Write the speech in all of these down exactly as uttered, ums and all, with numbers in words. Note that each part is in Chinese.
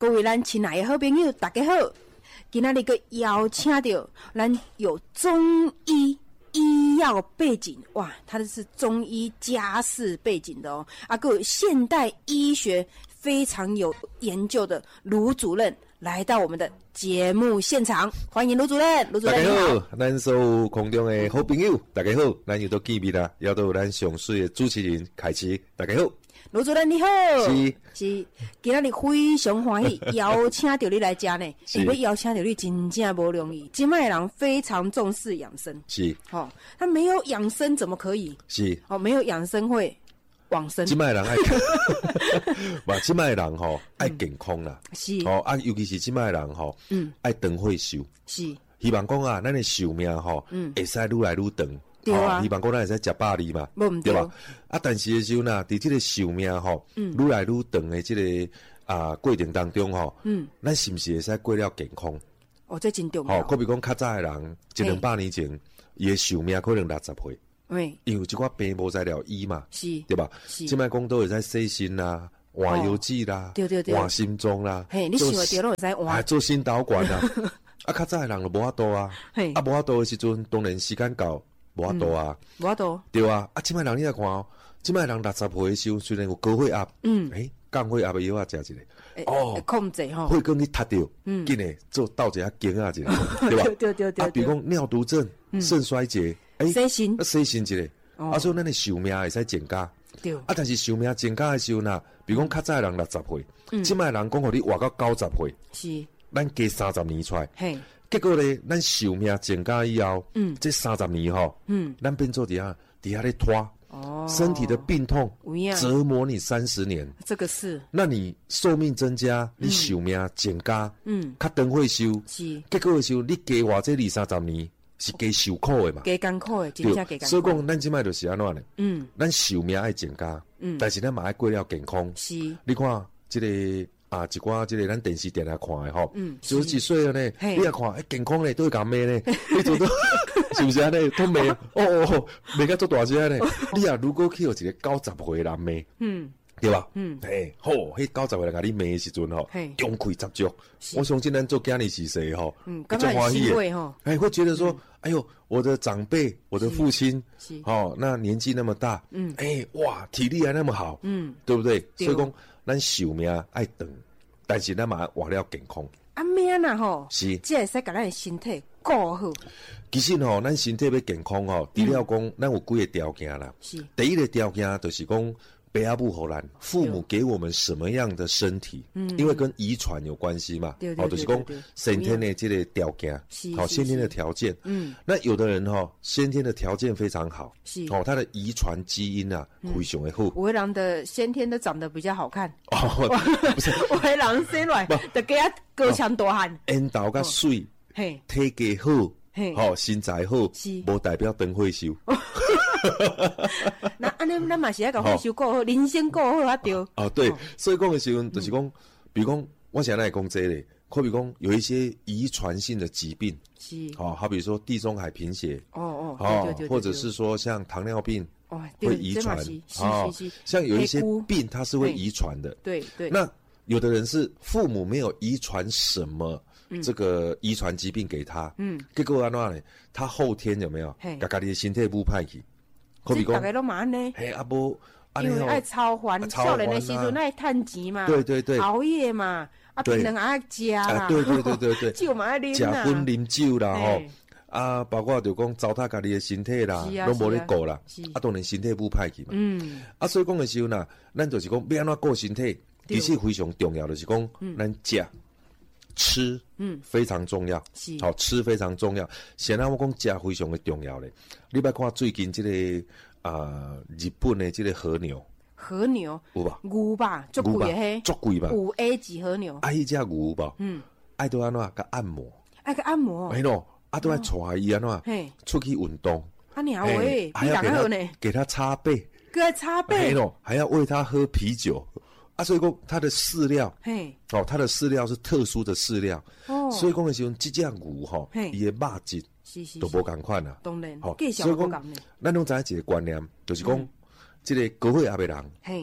各位咱亲爱的好朋友，大家好！今仔日个邀请到咱有中医医药背景，哇，他是中医家世背景的哦，啊，各位现代医学非常有研究的卢主任来到我们的节目现场，欢迎卢主任。卢主任， 大家好，咱所有空中的好朋友，大家好，咱又到见面啦，要到咱上水的主持人凯奇，大家好。 卢主任你好， 是是，今仔日非常欢喜邀请到你来家呢，因为邀请到你真正不容易。今麦人非常重视养生， 是， 哦，他没有养生怎么可以？ 是， 哦，没有养生会往生。 今麦人爱，嘛，今麦人吼爱健康啦， 是， 哦啊，尤其是今麦人吼，嗯，爱长岁寿， 是， 希望讲啊，咱的寿命吼，嗯，会使愈来愈长。 对啊， 哦、希望讲咱会使食百里嘛， 对吧？啊，但是的时候呢，伫这个寿命吼，嗯，愈来愈长的这个啊过程当中吼，嗯，咱是不是会使过了健康？ 哦，这真重要。 好、哦，可比讲较早的人，一两百年前，伊的寿命可能六十岁， 对， 因为即寡病无在了医嘛， 是， 对吧？是，即摆讲都会使洗心啦、换药剂啦、 哦、对对对， 换心脏啦， 嘿，你想的对，拢会使换， 做心导管啦。啊，较早的人就无法度啊，啊，无法度的时阵，当然时间到。无法度啊， 无法度， 对啊，啊，即摆人你来看哦，即摆人六十岁的时候，虽然有高血压，嗯，诶、欸，降血压的药啊，食一个， 欸、哦，控制吼， 血管你塌掉，嗯，紧诶做倒一下经啊，一个，对吧？ 对对对对， 啊，比如讲尿毒症、肾、嗯、衰竭，诶、 欸，洗心， 啊，洗心一个，哦、啊，所以咱的寿命会使增加，对，啊，但是寿命增加的时候呢，比如讲较早人六十岁，嗯，即摆人讲互你活到九十岁，是，咱加三十年出来，嘿。结果咧，咱寿命增加以后，嗯，这三十年吼，嗯，咱变做底下底下咧拖，哦，身体的病痛折磨你三十年， 这个是， 那你寿命增加，你寿命增加，嗯，较长会寿，是，结果的时候你加活这二三十年是加受苦的嘛， 加艰苦的，真正加艰苦。 所以讲，咱即摆就是安怎咧，嗯，咱寿命爱增加，嗯，但是咱嘛爱过了健康，是，你看这个。啊，一寡即个咱电视电来看的吼，嗯，九十几岁了呢，你也看，哎，健康咧，都会讲咩呢？你做到是不是安尼？都没哦哦，没个做大只呢。你啊，如果去有一个九十岁人骂，嗯，对吧？嗯，嘿，好，迄九十岁人甲你骂的时阵吼，中气十足。我相信咱做家里是谁吼，嗯， 感觉很欣慰吼， 哎，会觉得说，哎呦，我的长辈，我的父亲，是，哦，那年纪那么大，嗯，哎，哇，体力还那么好，嗯，对不对？所以讲。咱寿命爱长，但是咱嘛活了健康。 啊命啊吼， 是， 即会使甲咱的身体顾好。 其实吼，咱身体要健康吼，除了讲，咱有几个条件啦。是，第一个条件就是讲，爸阿母互咱，父母给我们什么样的身体？嗯，因为跟遗传有关系嘛。对对对。哦，就是讲先天的这个条件，好，先天的条件。嗯，那有的人哈，先天的条件非常好，是，哦，他的遗传基因啊，非常的好。 有的人的先天都长得比较好看。哦，不是，有的人生来就给他高强大汉， 缘投较水，嘿，体格好，嘿，好，身材好，是，无代表长岁寿。那安尼，咱嘛是要甲岁寿过好，人生过好啊，对。哦，对，所以讲的时候，就是讲，比如讲，我现在来讲这个，可比讲有一些遗传性的疾病，是，哦，好比说地中海贫血，哦哦，哦，或者是说像糖尿病，哦，会遗传，哦，像有一些病它是会遗传的，对对。那有的人是父母没有遗传什么。这个遗传疾病给他，嗯，结果安怎呢？他后天有没有？家家己的身体不歹去， 可比讲，大家都嘛呢， 嘿，阿无， 因为爱操烦，少年的时阵爱趁钱嘛， 对对对， 熬夜嘛，啊，槟榔爱食啦， 对对对对对， 酒嘛爱啉啦， 食薰啉酒啦吼，啊，包括就讲糟蹋家己的身体啦，都无咧顾啦，啊，当然身体不歹去嘛，嗯，啊，所以讲的时候呢，咱就是讲要安怎顾身体，其实非常重要的是讲，咱食。吃，嗯，非常重要，是，好、哦、吃非常重要。现在我讲食非常的重要咧。你别看最近这个啊、呃，日本的这个和牛， 和牛有吧？ 牛吧，足贵的嘿， 足贵吧？ 五 A 级和牛， 爱只牛吧？嗯，爱都安怎甲按摩， 爱个按摩， 没咯，啊都爱带伊安怎，嘿，出去运动， 啊你好喂， 还要给他给他擦背， 给他擦背， 没咯，还要喂他喝啤酒。啊，所以讲它的饲料，嘿，哦，它的饲料是特殊的饲料，哦，所以讲的时候，这只牛吼，伊的肉质都无共款啦， 当然， 好，所以讲，咱拢知影一个观念，就是讲，这个高血压的人，嘿，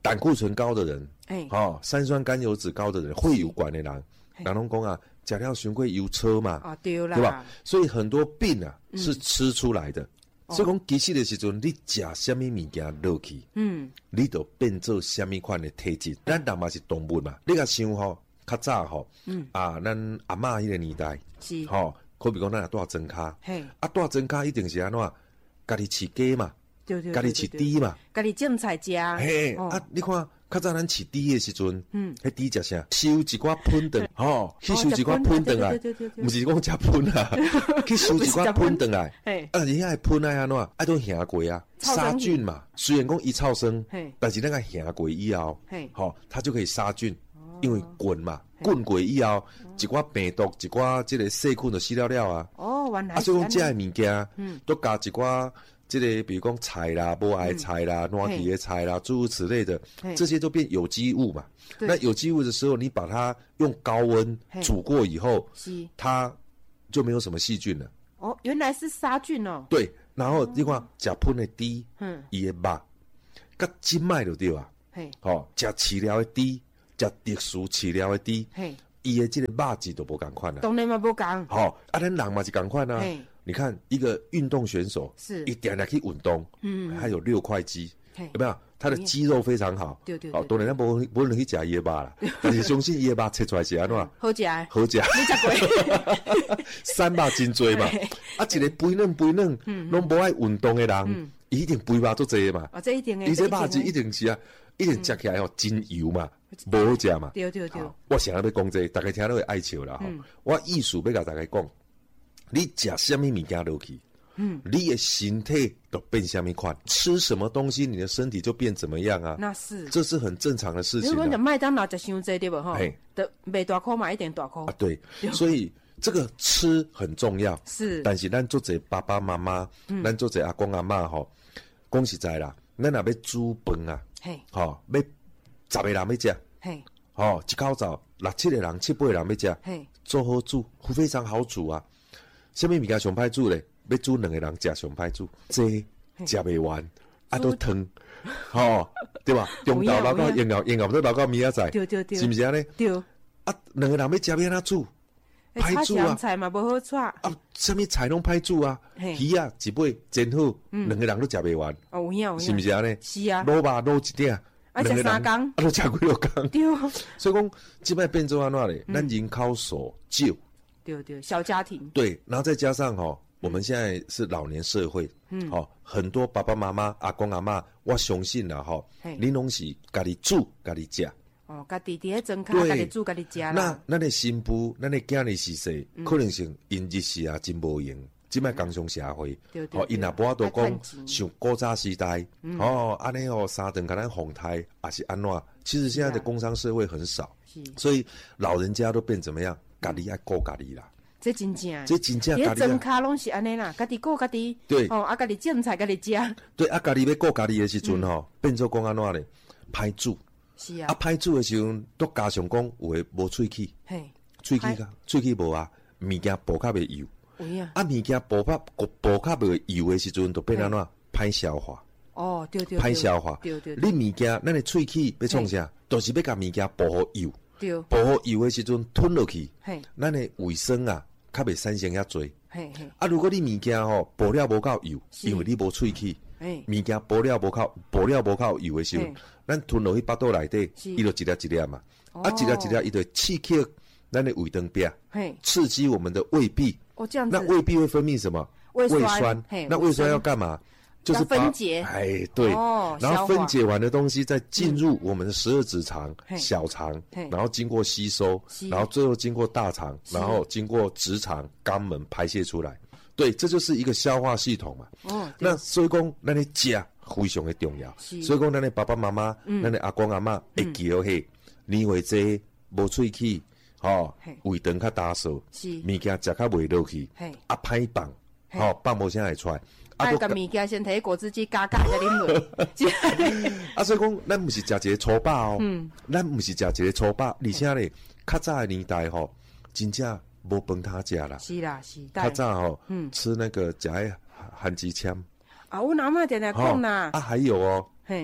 胆固醇高的人，哎，哦，三酸甘油脂高的人，会有管的人，人拢讲啊，食了伤过油车嘛， 啊对啦， 对吧？所以很多病啊、嗯、是吃出来的。哦、所以讲，其实的时阵，你食什么物件落去，嗯，你就变做什么款的体质。咱人嘛是动物嘛，你甲想吼，较早吼，嗯啊，咱阿嬷迄个年代，是吼、哦，可比讲咱也带针卡，嘿，啊带针卡一定是安怎，家己饲鸡嘛。 对对， 家己饲猪嘛， 家己种菜食。 嘿，哦、啊，你看，较早咱饲猪的时阵，嗯，迄猪食啥？收一寡喷顿，吼，去收一寡喷顿来，毋是讲食喷啊，去收一寡喷顿来。嘿，啊，你遐喷来安怎？啊，都行过啊，杀菌嘛。虽然讲伊臭生，但是那个行过以后，嘿，吼，它就可以杀菌，因为滚嘛，滚过以后，一寡病毒，一寡即个细菌就死了了啊。哦，原来。啊，所以讲这物件，嗯，都加一寡。这个比如讲菜啦、无爱菜啦、烂皮的菜啦，诸如此类的，这些都变有机物嘛。那有机物的时候，你把它用高温煮过以后，它就没有什么细菌了。 哦，原来是杀菌哦。 对，然后你看食喷的猪，嗯，伊的肉，甲静脉就对啊。嘿，吼，食饲料的猪，食特殊饲料的猪，嘿，伊的这个肉质都无共款啦。 当然嘛无共。 好，啊，咱人嘛是共款啊。你看一个运动选手，是一点来去运动，嗯，他有六块肌，有没有？他的肌肉非常好，对对。哦，当然咱无无能去食伊的肉啦，但是相信伊的肉切出来是安怎？ 好食， 好食。 你食过？ 三肉真多嘛，啊，一个肥嫩肥嫩，拢无爱运动的人，一定肥肉足济嘛。 哦，这一定的。 伊这肉质一定是啊，一定食起来哦，真油嘛，无好食嘛。 对对对。 我想要要讲这，大家听到会爱笑啦。我意思要甲大家讲。你食什么物件落去，嗯，你的身体都变什么款，吃什么东西，你的身体就变怎么样啊？ 那是， 这是很正常的事情、啊。 如果讲麦当劳食伤济对不哈？的没大块嘛，一点大块啊。对，所以这个吃很重要。是，但是咱做者爸爸妈妈，咱、嗯、做者阿公阿嬷吼，讲实在啦，咱若要煮饭啊，嘿，吼，要十个人要食，嘿，吼，一口罩六七个人、七八个人要食，嘿，做好煮，非常好煮啊。什么物件上歹煮咧？要煮两个人食上歹煮，这食袂完，啊都汤，吼，对吧？中昼留到延后，延后都留到明仔载， 对对对， 是毋是安尼？对。啊，两个人要食要安怎煮？歹煮啊！ 菜嘛无好炒。 啊，什么菜拢歹煮啊？鱼啊，一尾煎好，两个人都食袂完。 哦，有影有影。 是毋是安尼？ 是啊。 卤肉卤一点， 啊食三工， 啊都食几落工。 对。 所以讲，即摆变做安怎咧？咱人口数少。 对对，小家庭。对， 然后再加上哈、哦，我们现在是老年社会，嗯，好、哦，很多爸爸妈妈、阿公阿嬷，我相信啦哈，你拢是家己煮、家己食。 哦，家己伫咧装卡，家己煮、家己食啦。 那咱的新妇、咱的囝的时势，嗯、可能性因日时啊真无用，即摆工商社会，对对，哦，因也无法度讲像古早时代，嗯、哦，安尼哦，三顿甲咱哄抬，也是安怎？其实现在的工商社会很少，所以老人家都变怎么样？家己爱顾家己啦， 这真正， 这真正家己装卡拢是安尼啦，家己顾家己，对，哦，啊，家己种菜，家己食， 对，啊，家己要顾家己的时阵吼，变做讲安怎咧，歹煮，是啊，啊，歹煮的时候，都加上讲有诶无喙齿，嘿，喙齿个喙齿无啊，物件补较袂油，有啊，啊，物件补较补较袂油的时阵，就变安怎歹消化，哦，对对，歹消化，对对，你物件咱的喙齿要创啥，就是要甲物件补好油。补好油的时阵吞落去，咱的卫生啊，较袂产生遐多。啊，如果你物件吼补了无够油，因为你无喙齿，物件补了无够补了无够油的时候，咱吞落去巴肚内底，伊就一粒一粒嘛，啊一粒一粒伊就刺激咱的胃肠壁，刺激我们的胃壁。哦，这样子。那胃壁会分泌什么？胃酸。那胃酸要干嘛？就是分解， 哎，对，哦、然后分解完的东西再进入我们的十二指肠、嗯、小肠，然后经过吸收，然后最后经过大肠，然后经过直肠、肛门排泄出来。对，这就是一个消化系统嘛。哦，那所以讲，咱的食非常的重要。所以讲，咱的爸爸妈妈、嗯、咱的阿公阿嬷会记得嘿，年岁济无喙齿，吼，胃肠较打扫，物件食较袂落去，啊歹放，吼放无啥会出来。 啊，个物件先摕果汁机加加再啉落。 啊，所以讲，咱毋是食一个粗饱哦，嗯，咱毋是食一个粗饱，而且咧，较早的年代吼，真正无饭通食啦。 是啦，是。 较早吼，嗯，吃那个食迄番薯签。 啊，我阿嬷定定讲啦。 啊，还有哦，嘿，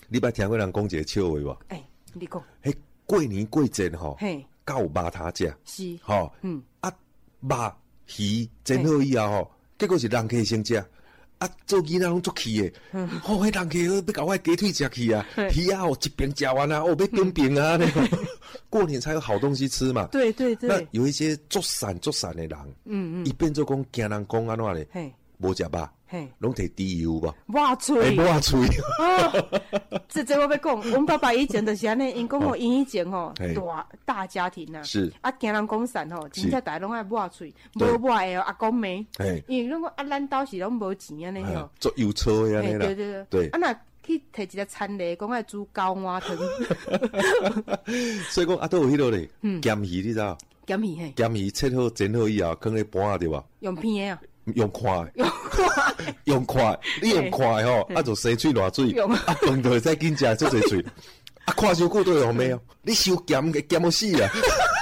你捌听过人讲一个笑话无？ 哎、欸，你讲， 迄过年过节吼， 嘿， 够有肉汤食， 是， 吼，嗯，啊，肉鱼蒸好以后吼，结果是人客先食。啊，做囡仔拢足气诶，吼，迄人客要甲我鸡腿食去啊，鱼啊，哦，一边食完啊，哦，要冰冰啊，那个过年才有好东西吃嘛。 对对对。 那有一些做散做散的人，嗯嗯，一变做讲惊人讲安怎咧，嘿，无食肉，嘿，拢摕猪油吧， 挖嘴， 挖嘴。 哦，这这我要讲，我们爸爸以前就是安尼，因讲吼，因以前吼大大家庭啊， 是啊， 惊人讲散吼，真正大家拢爱挖嘴，无挖的哦，阿公妹，因为拢讲啊，咱倒是拢无钱安尼吼， 做油醋的安尼啦， 对对对， 啊那去摕一个餐例，讲爱煮高碗汤， 所以讲啊，都有迄落咧，咸鱼你知道？ 咸鱼嘿， 咸鱼切好煎好以后，放咧盘啊对吧？ 用片的啊。 用看的，用看的，用看的，你用看的吼，啊就生喙烂水，啊饭就会使紧食，做侪喙，啊看伤久都会红咩哦？你收咸嘅咸到死啊！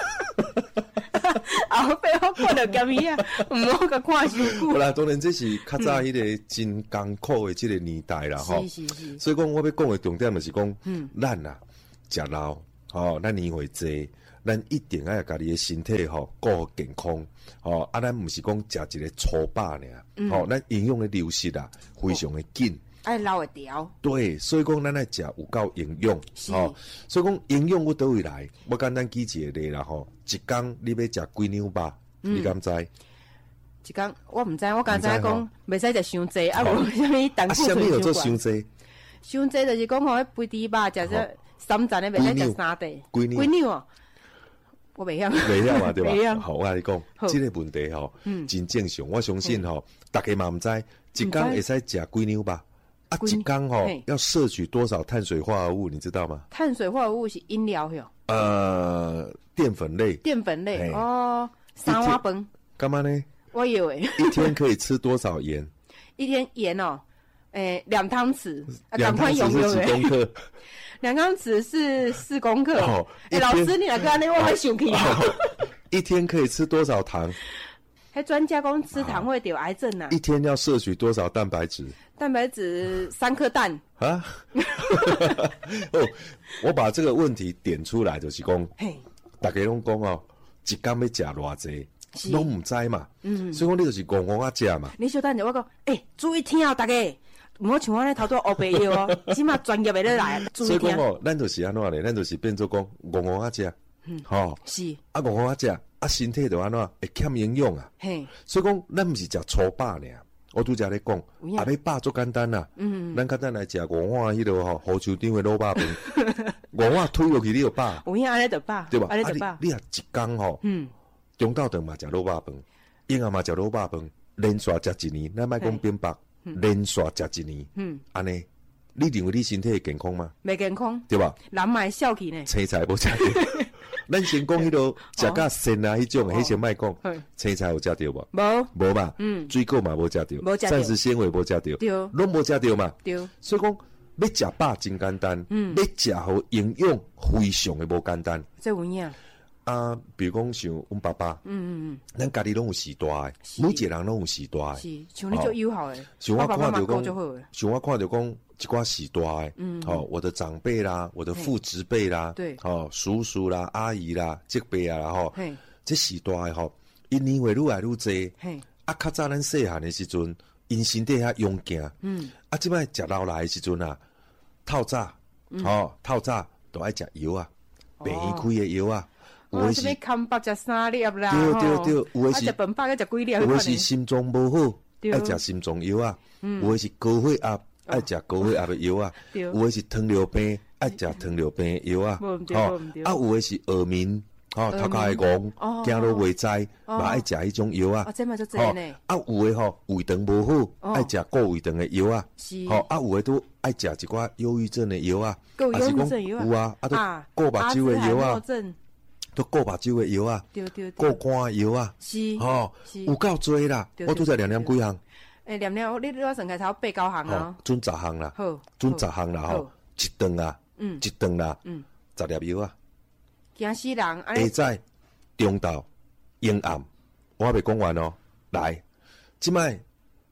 后壁我看到咸鱼啊，唔好甲看伤久。 好啦，当然这是较早迄个真艰苦的这个年代啦，吼。 是是是。 所以讲，我要讲的重点就是讲，嗯，咱啊食老，吼，咱年岁济。咱一定要家己的身体吼顾好健康，吼啊！咱毋是讲食一个粗饱尔，吼、嗯，咱营养的流失啊，非常的紧， 爱留会调。 对，所以讲咱爱食有够营养，吼、哦。所以讲营养我倒位来，我简单举一个例啦，吼，一工你要食几两肉，嗯、你敢知？ 一工我毋知，我刚才讲袂使食伤济，啊无啥物胆固醇伤有做伤济？ 伤济就是讲吼，迄肥猪肉食只三层的，袂使食三地， 几两？ 几两哦？我袂晓， 袂晓嘛，对吧？好，我跟你讲，这个问题吼，嗯，真正常。我相信吼，大家嘛唔知，一工会使食几两吧？啊，一工吼要摄取多少碳水化合物，你知道吗？ 碳水化合物是饮料哟。 呃，淀粉类。 淀粉类哦，三碗饭。 干嘛呢？ 我以为一天可以吃多少盐？ 一天盐哦，诶，两汤匙， 两汤匙是几公克？ 两汤匙是四公克。哦，哎，老师，你来看，你我会生气。 一天可以吃多少糖？ 还专家讲吃糖会得癌症呐。 一天要摄取多少蛋白质？ 蛋白质三颗蛋。啊？ 哦，我把这个问题点出来就是讲，大家拢讲哦，一天要食偌济，拢唔知嘛。嗯。所以讲你就是戆戆啊食嘛。 你小等下我讲，诶，注意听哦，大家。唔好像我咧头拄黑白药哦，起码专业的咧来。 所以讲哦，咱就是安怎咧，咱就是变做讲戆戆啊食，嗯，吼， 是啊戆戆啊食，啊身体就安怎会欠营养啊。嘿，所以讲咱毋是食粗饱尔，我拄则咧讲，啊要饱足简单啦，嗯，咱简单来食戆戆迄落吼，湖州场的卤肉饭，戆戆推落去你就饱， 有影安尼就饱， 对吧？ 安尼就饱。 你啊一工吼，嗯，中昼顿嘛食卤肉饭，晏暗嘛食卤肉饭，连续食一年，咱莫讲变白。连续食一年，嗯，安尼，你认为你身体健康吗？ 袂健康， 对吧？ 人嘛会笑气呢。 青菜无食到，咱先讲迄落食甲鲜啊，迄种，迄先莫讲。青菜有食到无？ 无， 无嘛。嗯，水果嘛无食到， 无食到， 膳食纤维无食到， 对， 拢无食到嘛。 对， 所以讲要食饱真简单，嗯，要食好营养非常的无简单。 这有影。 啊，比如讲像阮爸爸，嗯嗯嗯，咱家己拢有时代的，每一个人拢有时代的， 是像你就友好诶， 像我看到讲，像我看到讲一寡时代的，嗯，哦，我的长辈啦，我的父执辈啦， 对， 哦，叔叔啦、阿姨啦、这辈啊啦，吼，这时代的吼，因年岁愈来愈济，嘿，啊，较早咱细汉的时阵，因身体较勇健，嗯，啊，即摆食老来的时阵啊，透早，哦，透早都爱食药啊，病院开的药啊。 有诶是看北食三粒啦， 对对对，有诶是食饭饱，食几粒， 有诶是心脏无好，爱食心脏药啊，有诶是高血压，爱食高血压的药啊，有诶是糖尿病，爱食糖尿病的药啊，吼，啊有诶是耳鸣，吼，头壳会戆，走路袂知，嘛爱食迄种药啊， 吼， 啊有诶吼胃肠无好，爱食固胃肠的药啊，吼，啊有诶都爱食一寡忧郁症的药啊， 还是讲有啊，啊都过目睭的药啊。都过目睭的药啊，过肝的药啊， 是， 吼，有够多啦，我拄则念念几项。 诶，念念，你你我算起头八九项啊， 准十项啦， 好， 准十项啦吼，一顿啊，嗯，一顿啦，嗯，十粒药啊， 惊死人！下早、中昼、昏暗，我还袂讲完哦。来，即摆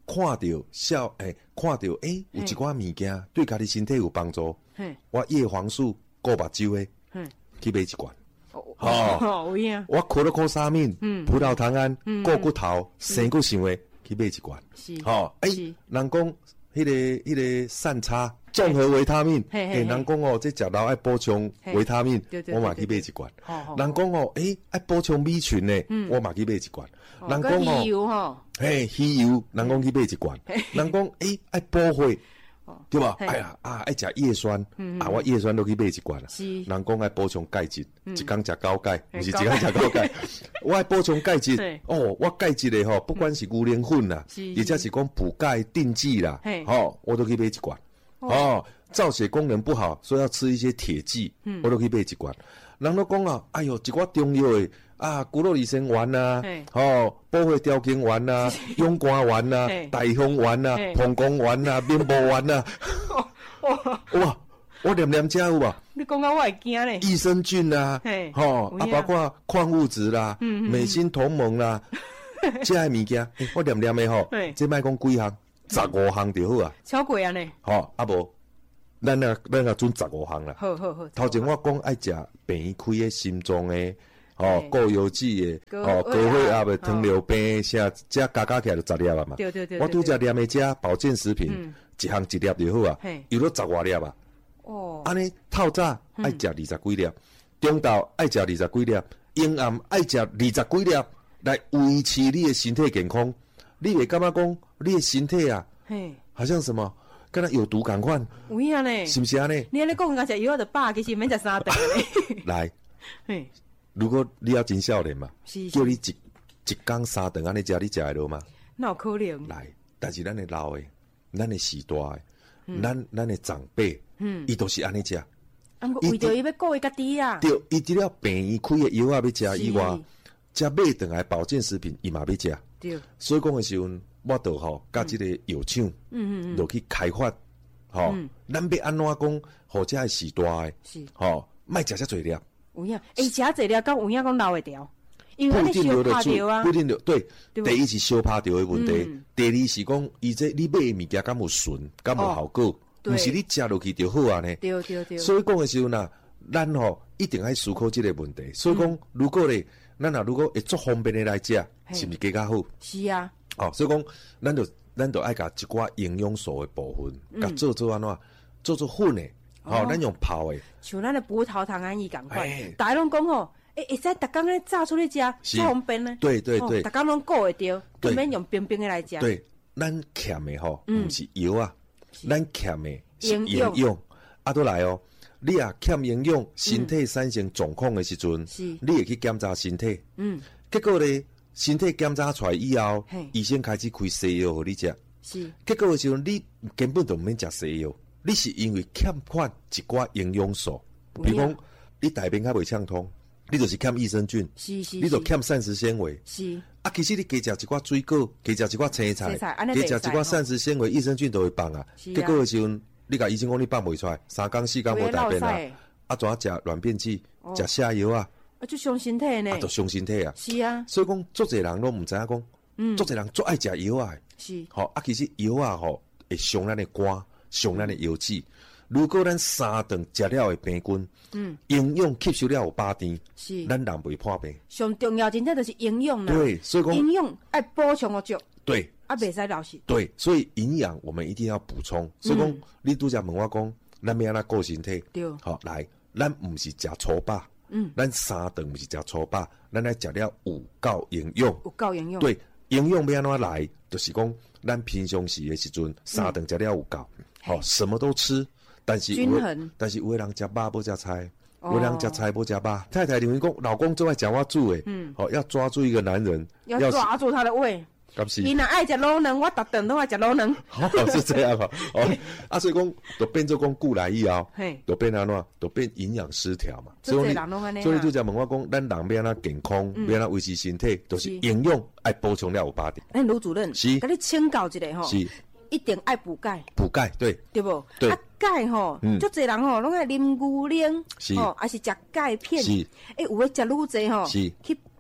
看到小诶、欸，看到诶、欸，有一寡物件对家己身体有帮助，我叶黄素顾目睭诶，去买一罐。 哦，有影。 我可乐可沙面，嗯，葡萄糖胺，顾骨头，生骨想诶，去买一罐。是，吼，诶，人讲迄个迄个善差综合维他命，诶，人讲哦，这食老爱补充维他命，我嘛去买一罐。人讲哦，诶，爱补充米群诶，我嘛去买一罐。人讲哦，嘿，鱼油，人讲去买一罐。人讲诶，爱补血。对吧？哎呀啊，爱食叶酸，啊，我叶酸都去买一罐啦。人讲爱补充钙质，一天食高钙，不是一天食高钙。我爱补充钙质，哦，我钙质的吼，不管是牛奶粉啦，或者是讲补钙定剂啦，吼，我都去买一罐。哦，造血功能不好，所以要吃一些铁剂，我都去买一罐。人都讲啊，哎哟，一寡中药的。啊，骨肉益生丸呐，吼，补血调经丸呐，勇肝丸呐，大香丸呐，膀胱丸呐，面部丸呐，哇，我念念遮有无？ 你讲到我会惊咧。 益生菌啦，吼，啊，包括矿物质啦，美心同盟啦，这些物件，我念念的吼，这卖讲几项，十五项就好啊。 超过啊呢？ 吼，啊无，咱啊咱啊准十五项啦。 好好好。 头前我讲爱食病院开的心脏的。哦，高油脂的，哦，高血压的，糖尿病，啥，这加加起来就十粒啊嘛。对对对。我拄则念的这保健食品，一项一粒就好啊，有了十外粒啊。哦。安尼透早爱食二十几粒，中昼爱食二十几粒，阴暗爱食二十几粒，来维持你的身体健康。你会感觉讲你的身体啊，嘿，好像什么，跟他有毒感款。 有影呢？ 是不是安尼？ 你安尼讲，我食药就饱，其实免食三顿咧。 来，嘿。如果你要真少年嘛，叫你一一天三顿安尼食，你食会落吗？ 哪有可能？ 来，但是咱的老的，咱的时代的，嗯、咱咱的长辈，嗯，伊都是安尼食。 啊，为着伊要顾伊家己啊。 对，伊除了病院开的药啊要食以外，食买顿来保健食品伊嘛要食。对。所以讲的时阵，我都吼，甲即个药厂，嗯嗯嗯，落去开发，吼、嗯，咱要安怎讲，或者是时代的，是，吼，莫食遮侪粒。 有影，诶，食这了，讲有影讲留会掉，因为你烧拍掉啊。 不一定留，对，第一是烧拍掉的问题，嗯、第二是讲，伊这你买的物件敢有纯，敢有效果，不、哦、是你食落去就好啊呢。对对对。所以讲的时候呢，咱吼一定爱思考这个问题。所以讲，嗯、如果咧，咱啊如果会足方便的来食，是毋是更加好？ 是啊。 哦，所以讲，咱就咱就爱甲一寡营养素的部分，甲、嗯、做做安怎，做做粉的。吼、哦，咱用泡诶， 像咱的葡萄糖胺伊共款，大家拢讲吼，诶，会使逐工咧炸出来食，最方便咧。对对对，逐工拢顾会着，根本用冰冰诶来食。 对，咱欠诶吼，毋是药啊，咱欠诶是营养。啊，倒来哦，你啊欠营养，身体产生状况诶时阵，你会去检查身体。嗯。结果咧，身体检查出来以后，医生开始开西药互你食。是。结果诶时阵，你根本就毋免食西药。你是因为欠缺一寡营养素，比如讲你大便较袂畅通，你就是欠益生菌，是是，你就欠膳食纤维，是。啊，其实你加食一寡水果，加食一寡青菜，加食一寡膳食纤维、益生菌都会放啊。结果的时阵，你甲医生讲你放袂出来，三工四工无大便啊，啊，怎啊食软便剂，食下药啊， 啊，就伤身体呢， 啊，就伤身体啊。是啊，所以讲，足侪人拢毋知影讲，嗯，足侪人足爱食药啊，是。好啊，其实药啊，吼会伤咱的肝。上咱的腰子，如果咱三顿食了的平均，嗯，营养吸收了有八甜，是，咱人袂破病。 上重要真正就是营养啦。 对，所以讲营养爱补充个足。 对， 啊，袂使老实。 对，所以营养我们一定要补充。所以讲，嗯、你拄则问我讲，咱要安怎顾身体？对，好来，咱毋是食粗饱，嗯，咱三顿毋是食粗饱，咱来食了有够营养。 有够营养。 对，营养要安怎来？就是讲，咱平常时的时阵，三顿食了有够。好、哦，什么都吃，但是均衡。 但是有的人食肉不食菜，有的人食菜不食肉。太太认为讲，老公最爱讲我煮诶，嗯，好、哦、要抓住一个男人， 要抓住他的胃。伊若爱食卤卵，我逐顿都爱食卤卵。 哦，是这样啊。哦，啊，所以讲，就变做讲久来以后，就变安怎，就变营养失调嘛。 所以所以就讲问我讲，咱人要安怎健康，要安怎维持身体，就是营养爱补充了有八点。 哎，卢主任，是，甲你请教一下吼。是。一定爱补钙， 补钙对对不？对啊，钙吼，足侪人吼，拢爱啉牛奶，是哦，还是食钙片，是。诶，有诶食愈侪吼，是去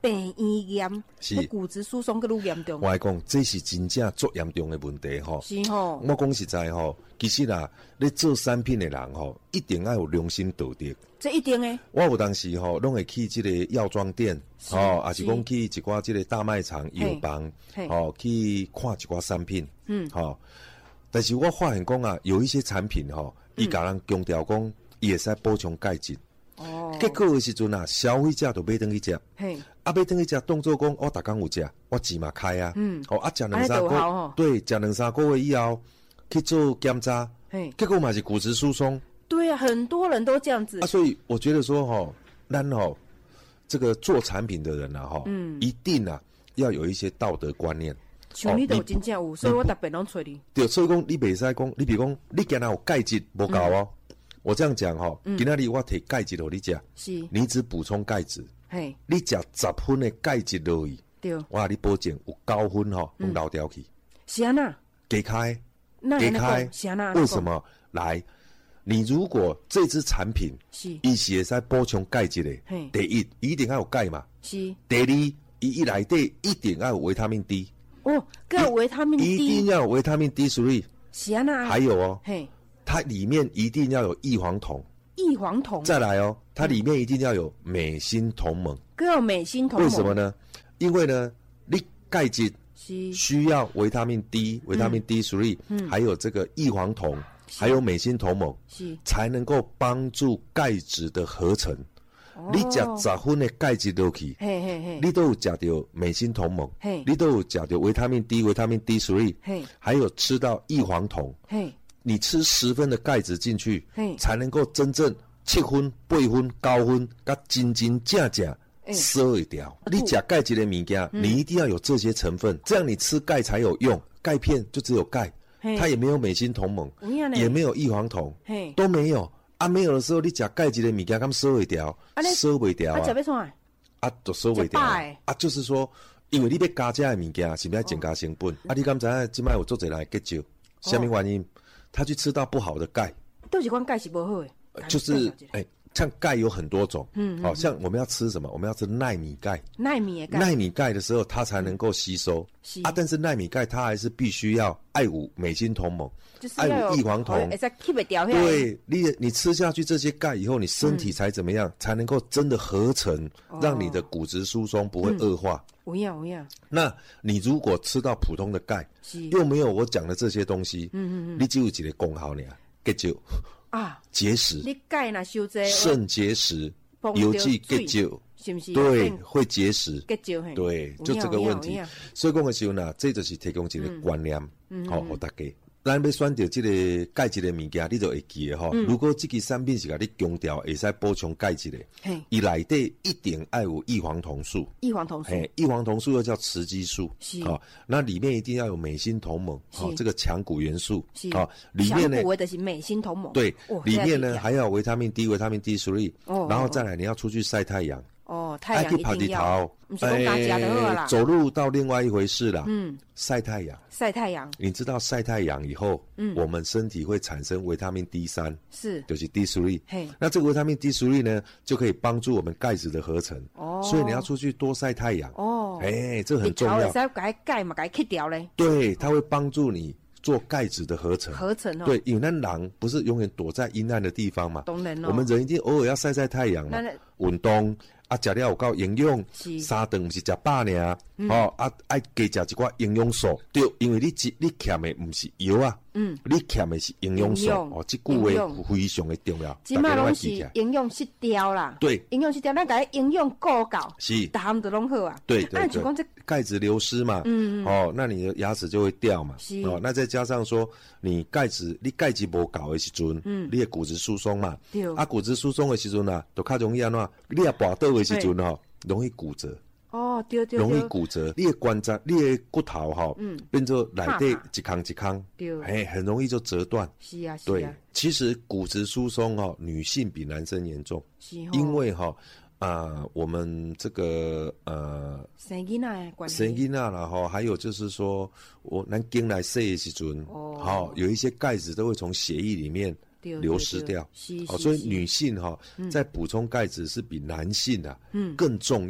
病医炎，是骨质疏松更严重。 我来讲，这是真正最严重的问题吼。 是吼， 我讲实在吼，其实啦，你做产品的人吼，一定要有良心道德。 这一定诶。 我有当时吼，拢会去这个药妆店，吼，还是讲去一寡这个大卖场、药房，吼，去看一寡产品，嗯，吼。但是我发现讲啊，有一些产品吼，伊甲人强调讲，伊会使补充钙质。哦。结果的时阵啊，消费者就买登去食。嘿。啊，买登去食，当作讲我逐工有食，我钱嘛开啊。嗯。哦，啊，食两三个，对，食两三个月以后去做检查，嘿，结果嘛是骨质疏松。 对啊，很多人都这样子。 啊，所以我觉得说吼，咱吼这个做产品的人啊，吼，嗯，一定啊要有一些道德观念。 像你都真正有，所以我特别拢找你。 对，所以讲你袂使讲，你比如讲，你今仔有钙质无够哦。我这样讲吼，今仔日我摕钙质互你食，是，你只补充钙质，嘿，你食十分的钙质落去，对，我你保证有九分吼，拢流掉去。 是安那？ 给开，给开，为什么？来，你如果这支产品是，伊是会使补充钙质的，第一一定要有钙嘛，是，第二伊一内底一定要有维他命 D。 哦，更有维他命 D， 一定要有维他命 D 三。 是啊那还有哦，嘿，它里面一定要有异黄酮。 异黄酮。 再来哦，它里面一定要有美心同盟。 更有美心同盟。 为什么呢？因为呢，你钙质需要维他命 D、维他命 D 三，嗯，还有这个异黄酮，还有美心同盟，是才能够帮助钙质的合成。你食十分的钙质落去，嘿嘿嘿，你都有食到美心同盟，嘿，你都有食到维他命 D、维他命 D 三，嘿，还有吃到异黄酮，嘿，你吃十分的钙质进去，嘿，才能够真正七分、八分、九分，甲真真正正摄会掉。你食钙质的物件，你一定要有这些成分，这样你吃钙才有用。钙片就只有钙，它也没有美心同盟，也没有异黄酮，都没有。啊，没有的时候，你食钙质的物件，敢摄会掉，摄袂掉啊！ 啊，食要创啊，就摄袂掉啊！就是说，因为你要加加的物件，是不是要增加成本？啊，你敢知影？今摆有做者来结石，什么原因？他去吃到不好的钙， 都是讲钙是不好的， 就是哎。像钙有很多种，嗯，好、哦、像我们要吃什么？我们要吃奈米钙。 奈米的钙， 奈米钙的时候，它才能够吸收。是啊，但是奈米钙它还是必须要爱五美心同盟，就是爱五异黄酮。对，你你吃下去这些钙以后，你身体才怎么样？嗯、才能够真的合成，哦、让你的骨质疏松不会恶化。 不要不要。 那你如果吃到普通的钙，又没有我讲的这些东西，嗯嗯嗯，你只有一个功效呢，结石。啊，结石， 你钙那修这肾结石、邮寄结石，是不是？对，会结石， 结石， 对，就这个问题。所以讲的时候呢，这就是提供一个观念，好，给大家。咱要选择这个钙质的物件，你就会记的吼。嗯、如果这个产品是甲你强调会使补充钙质的，伊内底一定要有异黄酮素。 异黄酮素， 嘿，异黄酮素又叫雌激素，好、哦，那里面一定要有美心同盟，好、哦，这个强骨元素，好、哦，里面呢， 强骨的是美心同盟， 对，哦、里面呢还要有维他命 D、维他命 D 三，哦，然后再来你要出去晒太阳。 哦，太阳一定要，不是讲大家的好啦。 走路到另外一回事啦。嗯，晒太阳， 晒太阳。 你知道晒太阳以后，嗯，我们身体会产生维他命 D 三， 是， 就是 D 三。嘿，那这个维他命 D 三呢，就可以帮助我们钙质的合成。哦，所以你要出去多晒太阳。哦，哎，这很重要。你才改钙嘛，改去掉嘞。 对，它会帮助你做钙质的合成。 合成哦。 对，因为咱人不是永远躲在阴暗的地方嘛。 当然哦。 我们人一定偶尔要晒晒太阳嘛，运动。啊，食了有够营养，三顿毋是食饱尔，嗯、哦，啊，爱加食一寡营养素，对，因为你你欠的毋是药啊，嗯，你欠的是营养素，哦，这句话非常的重要。 即摆拢是营养失调啦， 对， 营养失调，咱甲营养顾够， 是， 大项都拢好啊。 对对对，这钙质流失嘛，嗯嗯，哦，那你的牙齿就会掉嘛，是，哦，那再加上说你钙质，你钙质无够的时阵，嗯，你的骨质疏松嘛，对，啊，骨质疏松的时阵啊，就较容易安怎，你也跋倒。的时阵吼，容易骨折。 哦，对对对， 容易骨折。你的关节、你的骨头吼，嗯，变做内底一坑一坑，对，哎，很容易就折断。 是啊，是啊。 对，其实骨质疏松哦，女性比男生严重，是哦，因为哈啊、呃，我们这个呃， 生囡仔的关系， 生囡仔啦哈，还有就是说我咱经来生的时阵，哦，好，有一些钙质都会从血液里面。流失掉，好、哦，所以女性哈、哦嗯、在补充钙质是比男性啊、嗯、更重要。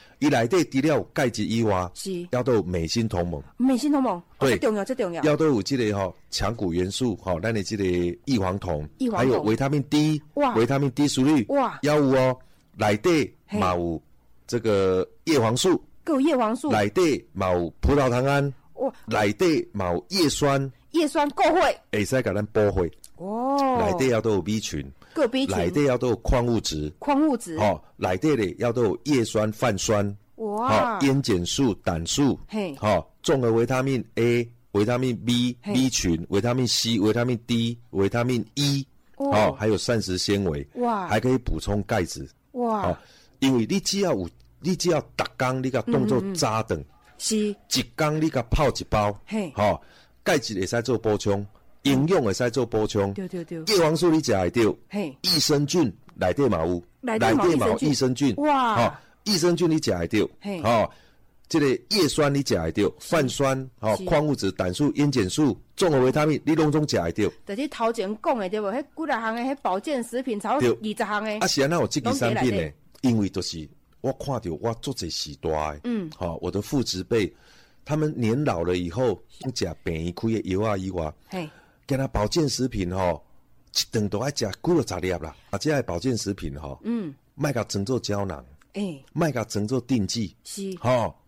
伊内底除了有钙质以外， 是要都有镁锌同盟。 镁锌同盟， 对， 这重要，这重要。 要都有这个吼强骨元素，吼，咱的这个异黄酮， 异黄酮还有维他命 D， 哇， 维他命 D 属率， 哇， 要有哦，内底嘛有这个叶黄素， 有叶黄素， 内底嘛有葡萄糖胺， 哇， 内底嘛有叶酸， 叶酸够会， 会使甲咱保血。 哦， 内底要都有 B 群， 个 B 群， 内底要都有矿物质， 矿物质， 吼，内底咧要都有叶酸、泛酸， 哇， 烟碱素、胆素， 嘿， 吼，综合维他命 A、维他命 B、B 群、维他命 C、维他命 D、维他命 E， 哦，还有膳食纤维， 哇， 还可以补充钙质， 哇， 哦，因为你只要有，你只要逐工你甲当做早顿， 是， 一工你甲泡一包， 嘿， 吼，钙质会使做补充。营养会使做补充， 对对对， 叶黄素你食会到， 嘿， 益生菌内底嘛有， 内底嘛有益生菌， 哇，吼，益生菌你食会到，嘿，吼，这个叶酸你食会到，泛酸，吼，矿物质、胆素、烟碱素、综合维他命，你拢总食会到。 就是头前讲的对无？迄几若项的迄保健食品，超二十项的。 啊，是安那有这个产品呢？因为就是我看到我做这时代的，嗯，好，我的父执辈，他们年老了以后，食病院开的药啊以外，嘿。跟他保健食品吼，一顿都爱食几落十粒啦。啊，这些保健食品吼，嗯，卖甲装做胶囊，诶、欸，卖甲装做定剂，是，吼，